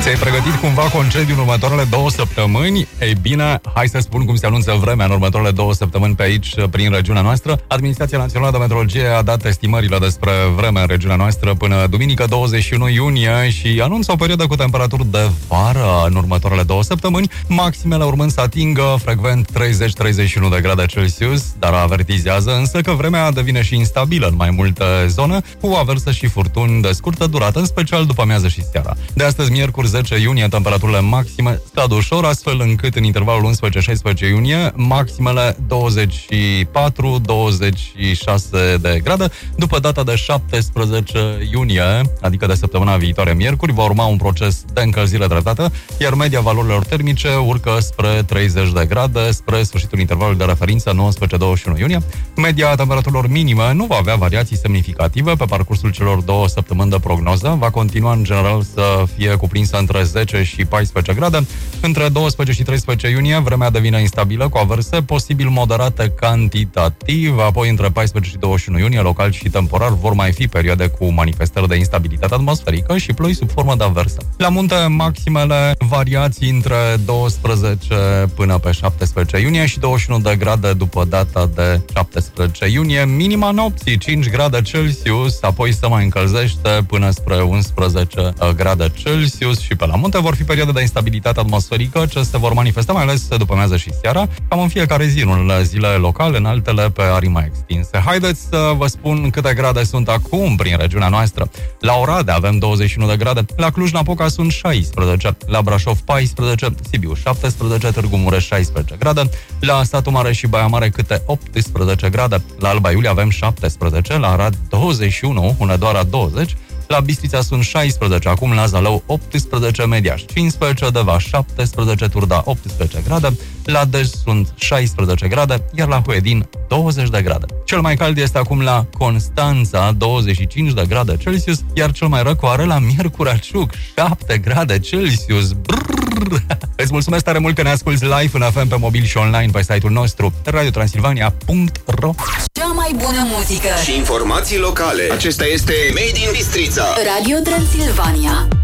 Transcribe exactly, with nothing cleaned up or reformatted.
Ți-ai pregătit cumva concediu în următoarele două săptămâni? Ei bine, hai să spun cum se anunță vremea în următoarele două săptămâni pe aici, prin regiunea noastră. Administrația Națională de Meteorologie a dat estimările despre vreme în regiunea noastră până duminică douăzeci și unu iunie și anunță o perioadă cu temperaturi de vară în următoarele două săptămâni, maximele urmând să atingă frecvent treizeci treizeci și unu de grade Celsius, dar avertizează însă că vremea devine și instabilă în mai multe zone, cu averse și furtuni de scurtă durată, în special după amiază și seara. De astăzi, miercuri zece iunie, temperaturile maxime scad ușor, astfel încât în intervalul unsprezece șaisprezece iunie, maximele douăzeci și patru douăzeci și șase de grade. După data de șaptesprezece iunie, adică de săptămâna viitoare miercuri, va urma un proces de încălzire treptată, iar media valorilor termice urcă spre treizeci de grade, spre sfârșitul intervalului de referință nouăsprezece douăzeci și unu iunie. Media temperaturilor minime nu va avea variații semnificative pe parcursul celor două săptămâni de prognoză, va continua în general să fie cuprinsă între zece și paisprezece grade. Între douăsprezece și treisprezece iunie, vremea devine instabilă, cu averse posibil moderate cantitativ, apoi între paisprezece și douăzeci și unu iunie, local și temporar, vor mai fi perioade cu manifestări de instabilitate atmosferică și ploi sub formă de averse. La munte, maximele variații între douăsprezece până pe șaptesprezece iunie și douăzeci și unu de grade după data de șaptesprezece iunie, minima nopții cinci grade Celsius, apoi se mai încălzește până spre unsprezece grade Celsius și pe la munte vor fi perioade de instabilitate atmosferică ce se vor manifesta mai ales după amiază și seara, cam în fiecare zi, în unele zile locale, în altele pe arii mai extinse. Haideți să vă spun câte grade sunt acum prin regiunea noastră. La Oradea avem douăzeci și unu de grade, la Cluj-Napoca sunt șaisprezece, la Brașov paisprezece, Sibiu șaptesprezece, Târgu Mureș șaisprezece grade, la Satu Mare și Baia Mare câte optsprezece grade, la Alba Iulia avem șaptesprezece, la Arad douăzeci și unu, Hunedoara douăzeci, la Bistrița sunt șaisprezece, acum la Zalău optsprezece, Mediaș cincisprezece, Deva șaptesprezece, Turda optsprezece grade, la Dej sunt șaisprezece grade, iar la Huedin douăzeci de grade. Cel mai cald este acum la Constanța, douăzeci și cinci de grade Celsius, iar cel mai răcoare la Miercurea Ciuc, șapte grade Celsius. Brrr. Îți mulțumesc tare mult că ne asculti live în F M, pe mobil și online pe site-ul nostru radio transilvania punct ro. Cea mai bună muzică și informații locale. Acesta este Made in Bistrița. Radio Transilvania.